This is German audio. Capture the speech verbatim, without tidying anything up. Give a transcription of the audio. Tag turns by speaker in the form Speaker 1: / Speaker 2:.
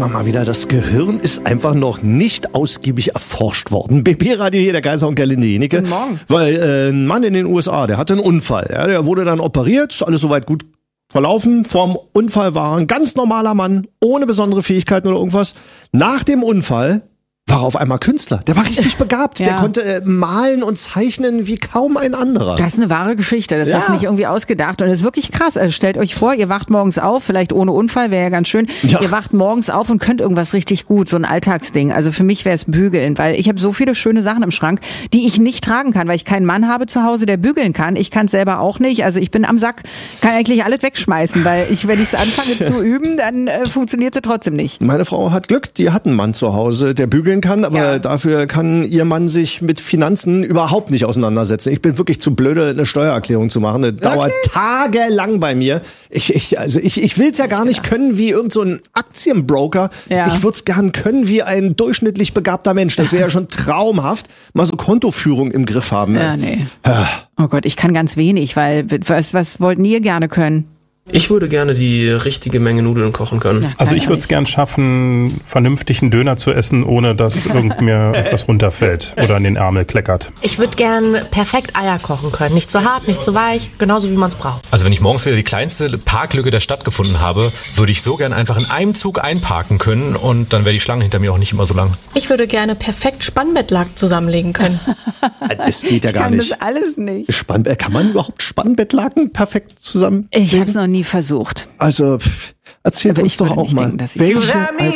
Speaker 1: wir mal wieder, das Gehirn ist einfach noch nicht ausgiebig erforscht worden. B P-Radio hier, der Geiser und Gerlinde Jenecke.
Speaker 2: Guten Morgen.
Speaker 1: Weil äh, ein Mann in den U S A, der hatte einen Unfall. Ja, der wurde dann operiert, alles soweit gut verlaufen. Vorm Unfall war er ein ganz normaler Mann, ohne besondere Fähigkeiten oder irgendwas. Nach dem Unfall war er auf einmal Künstler. Der war richtig begabt.
Speaker 2: Ja.
Speaker 1: Der konnte äh, malen und zeichnen wie kaum ein anderer.
Speaker 2: Das ist eine wahre Geschichte. Das
Speaker 1: Ja.
Speaker 2: ist nicht irgendwie ausgedacht. Und das ist wirklich krass. Also stellt euch vor, ihr wacht morgens auf, vielleicht ohne Unfall, wäre ja ganz schön.
Speaker 1: Ja.
Speaker 2: Ihr wacht morgens auf und könnt irgendwas richtig gut, so ein Alltagsding. Also für mich wäre es bügeln, weil ich habe so viele schöne Sachen im Schrank, die ich nicht tragen kann, weil ich keinen Mann habe zu Hause, der bügeln kann. Ich kann es selber auch nicht. Also ich bin am Sack, kann eigentlich alles wegschmeißen, weil ich, wenn ich es anfange zu üben, dann äh, funktioniert es trotzdem nicht.
Speaker 1: Meine Frau hat Glück, die hat einen Mann zu Hause, der bügeln kann, aber
Speaker 2: Ja.
Speaker 1: dafür kann ihr Mann sich mit Finanzen überhaupt nicht auseinandersetzen. Ich bin wirklich zu blöde, eine Steuererklärung zu machen. Das dauert tagelang bei mir. Ich, ich, also ich, ich will es ja gar nicht können wie irgend so ein Aktienbroker.
Speaker 2: Ja.
Speaker 1: Ich würde es gern können wie ein durchschnittlich begabter Mensch. Das wäre ja schon traumhaft, mal so Kontoführung im Griff haben.
Speaker 2: Ja, nee.
Speaker 1: Ja.
Speaker 2: Oh Gott, ich kann ganz wenig, weil was, was wollten ihr gerne können?
Speaker 3: Ich würde gerne die richtige Menge Nudeln kochen können.
Speaker 2: Ja,
Speaker 4: Also
Speaker 2: kann
Speaker 4: ich würde es
Speaker 2: nicht.
Speaker 4: gern schaffen, vernünftigen Döner zu essen, ohne dass irgend mir was runterfällt oder in den Ärmel kleckert.
Speaker 5: Ich würde gern perfekt Eier kochen können. Nicht zu hart, nicht zu weich, genauso wie man es braucht.
Speaker 6: Also wenn ich morgens wieder die kleinste Parklücke der Stadt gefunden habe, würde ich so gern einfach in einem Zug einparken können und dann wäre die Schlange hinter mir auch nicht immer so lang.
Speaker 7: Ich würde gerne perfekt Spannbettlaken zusammenlegen können.
Speaker 1: Das geht ja
Speaker 2: Ich
Speaker 1: gar
Speaker 2: kann
Speaker 1: nicht.
Speaker 2: das alles nicht.
Speaker 1: Spann, äh, kann man überhaupt Spannbettlaken perfekt zusammen?
Speaker 2: Ich habe es noch nie versucht.
Speaker 1: Also, pff, erzähl
Speaker 2: Aber
Speaker 1: uns
Speaker 2: ich
Speaker 1: doch
Speaker 2: würde
Speaker 1: auch
Speaker 2: nicht
Speaker 1: mal,
Speaker 2: denken, dass ich-
Speaker 1: welche